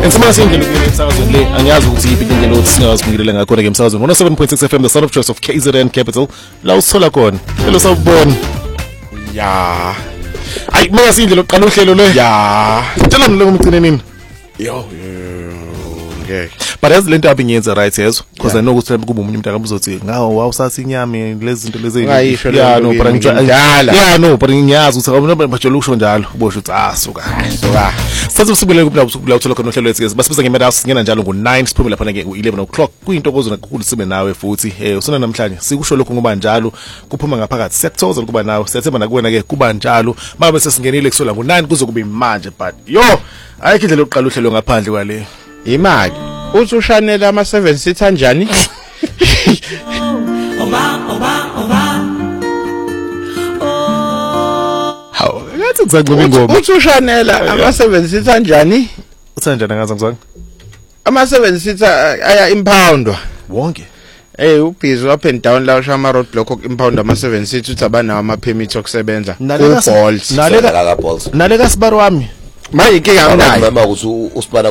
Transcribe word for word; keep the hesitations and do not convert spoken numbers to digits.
Ngisema sindlela ukuyela emsakazweni le angiyazi ukuthi yiphi indlela othi singazi ukuyela ngakho ke emsakazweni one oh seven point six F M the sound of choice of K Z N Capital la usithola khona hello sawubona ya ayi mina sindlela oqala uhlelo le ya tshela mina ngomgcine nini yo okay but as lento abinyenza right yezo because I know ukuthi kuba umunye umuntu akabuzothi ngawo wawusathi inyama lezi zinto lezi ya no but ngijala ya no but ngiyazi ukuthi abantu bajolo ukusho njalo ubosho uthi ah suka suka sathi usibule kuphi uthola khona uhlelo lethu basibiza ngemeda singena njalo ngo nine siphumela lapha ke u eleven o'clock kuyintokozo kakhulu sibe nawe futhi eh usona namhlanje sikusho lokho ngoba njalo kuphuma ngaphakathi siyakuthoza ukuba nawe siyathemba nakuwena ke kuba njalo mabe sesingenile kusola ngo nine kuzokuba manje but yo ayikho indlela yokuqala uhlelo ngaphandle kwale imali uthi ushanela ama seven seater njani oba oba oba hawo ngathi ngizaqoba ingoma uthi ushanela ama seven seater njani uthanjana ngaza ngizange ama seven seater aya impoundwa wonke eh ubhizi up and down la ushama road block impound ama seven seater uthi abanawo ama permit okusebenza nalela Bolt nalela Bolt nalela sibaro wami manje inkinga nginayo mama ukuthi usibala